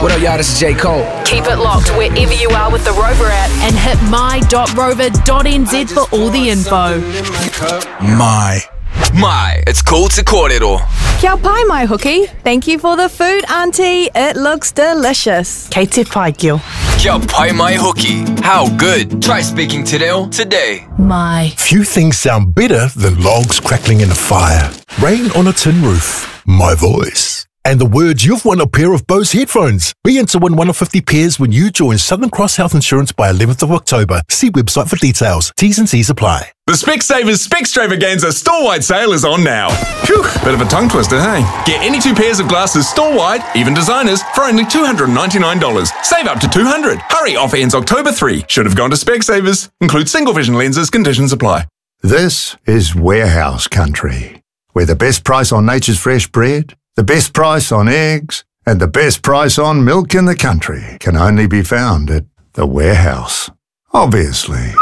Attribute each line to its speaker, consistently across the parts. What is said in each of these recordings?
Speaker 1: What up, y'all? This is J. Cole.
Speaker 2: Keep it locked wherever you are with the Rover app and hit my.rover.nz for all the info.
Speaker 3: My, it's cool to kōrero.
Speaker 4: Kia pai mai hoki. Thank you for the food, Auntie. It looks delicious.
Speaker 5: Kei te pai kio.
Speaker 3: Kia pai mai hoki. How good. Try speaking te reo today.
Speaker 2: My.
Speaker 6: Few things sound better than logs crackling in a fire, rain on a tin roof, my voice, and the words you've won a pair of Bose headphones. Be in to win one of 50 pairs when you join Southern Cross Health Insurance by 11th of October. See website for details. T's and C's apply.
Speaker 7: The Specsavers Specstravaganza store-wide sale is on now. Phew, bit of a tongue twister, hey? Get any 2 pairs of glasses store-wide, even designers, for only $299. Save up to $200. Hurry, offer ends October 3. Should have gone to Specsavers. Include single vision lenses, conditions apply.
Speaker 8: This is Warehouse Country, where the best price on nature's fresh bread, the best price on eggs, and the best price on milk in the country can only be found at the Warehouse. Obviously.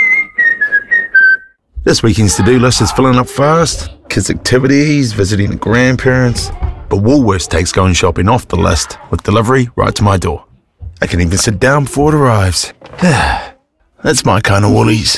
Speaker 9: This weekend's to-do list is filling up fast. Kids' activities, visiting the grandparents. But Woolworths takes going shopping off the list with delivery right to my door. I can even sit down before it arrives. That's my kind of Woolies.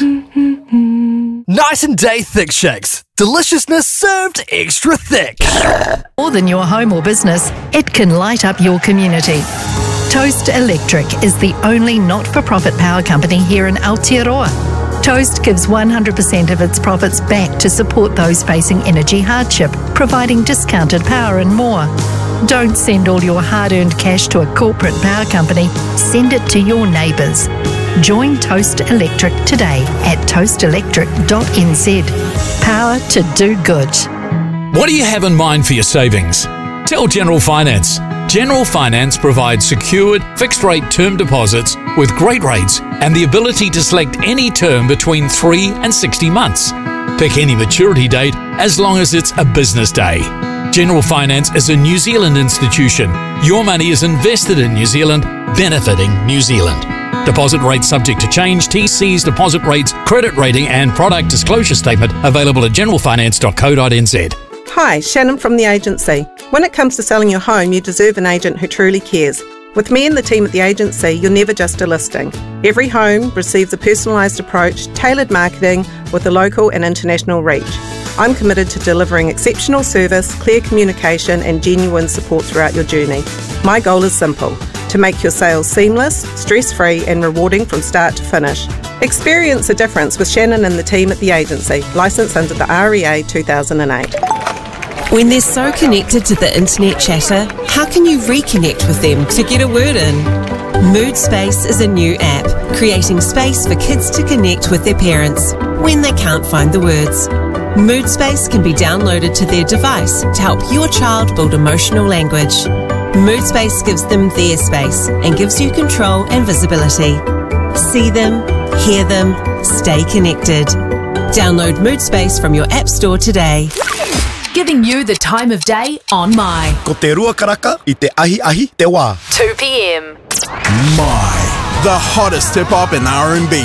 Speaker 10: Night and day thick shakes. Deliciousness served extra thick.
Speaker 2: More than your home or business, it can light up your community. Toast Electric is the only not-for-profit power company here in Aotearoa. Toast gives 100% of its profits back to support those facing energy hardship, providing discounted power and more. Don't send all your hard-earned cash to a corporate power company. Send it to your neighbours. Join Toast Electric today at toastelectric.nz. Power to do good.
Speaker 11: What do you have in mind for your savings? Tell General Finance. General Finance provides secured, fixed-rate term deposits with great rates and the ability to select any term between 3 and 60 months. Pick any maturity date as long as it's a business day. General Finance is a New Zealand institution. Your money is invested in New Zealand, benefiting New Zealand. Deposit rates subject to change. TC's deposit rates, credit rating and product disclosure statement available at generalfinance.co.nz.
Speaker 12: Hi, Shannon from the agency. When it comes to selling your home, you deserve an agent who truly cares. With me and the team at the agency, you're never just a listing. Every home receives a personalised approach, tailored marketing with a local and international reach. I'm committed to delivering exceptional service, clear communication and genuine support throughout your journey. My goal is simple: to make your sales seamless, stress-free and rewarding from start to finish. Experience the difference with Shannon and the team at the agency, licensed under the REA 2008.
Speaker 13: When they're so connected to the internet chatter, how can you reconnect with them to get a word in? Mood Space is a new app, creating space for kids to connect with their parents when they can't find the words. Mood Space can be downloaded to their device to help your child build emotional language. Mood Space gives them their space and gives you control and visibility. See them, hear them, stay connected. Download Mood Space from your app store today.
Speaker 2: Giving you the time of day on My.
Speaker 14: Ko te rua karaka I te ahi te wā.
Speaker 2: 2 p.m.
Speaker 10: My, the hottest hip-hop and R&B.